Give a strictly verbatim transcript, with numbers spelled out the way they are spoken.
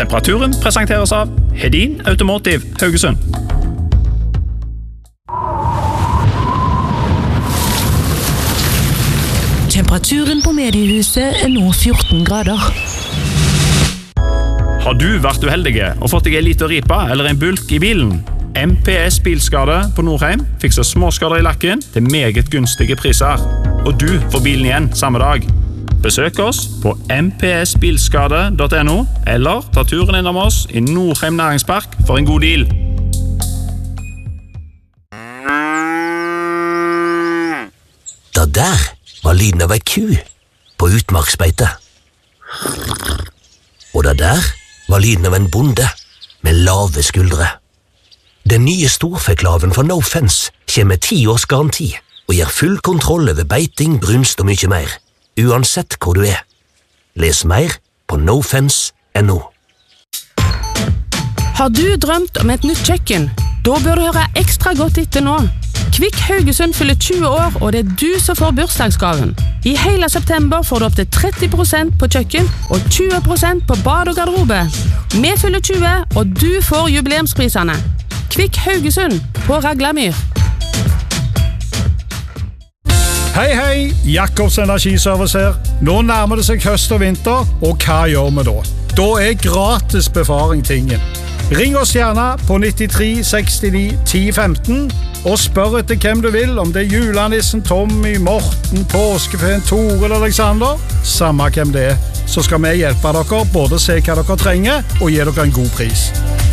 Temperaturen presenteres av Hedin Automotive Haugesund. Temperaturen på mediehuset er nå fjorten grader. Har du vært uheldige og fått deg en liten ripa eller en bulk i bilen? M P S Bilskade på Nordheim fikser småskader i lakken til meget gunstige priser. Og du får bilen igjen samme dag. Besøk oss på m p s bilskade punktum n o eller ta turen innom oss i Nordheim Næringspark for en god deal. Da der var lyden av ei ku på utmarksbeite. Og da der var lyden av en bonde med lave skuldre. Den nye storfeklaven fra No Fence kommer med ti års garanti og gir full kontroll over beiting, brunst og mye mer, uansett hvor du er. Les mer på no fence punktum n o. Har du drømt om et nytt kjøkken? Da bør du høre ekstra godt etter nå. Kvikk Haugesund fyller tjue år, og det er du som får bursdagsgaven. I hele september får du opp til tretti prosent på kjøkken og tjue prosent på bad og garderobe. Vi fyller tjue, og du får jubileumsprisene. Kvikk Haugesund på Raglamyr. Hei, hei! Jakobs Energiservice her. Nå nærmer det seg høst og vinter, og hva gjør vi da? Da er gratis befaring tingen. Ring oss gjerne på nittitre sekstini ti femten og spør etter hvem du vil, om det er julenissen, Tommy, Morten, påskefeen, Tore eller Alexander. Samme hvem det er, så skal vi hjelpe dere både å se hva dere trenger og gi dere en god pris.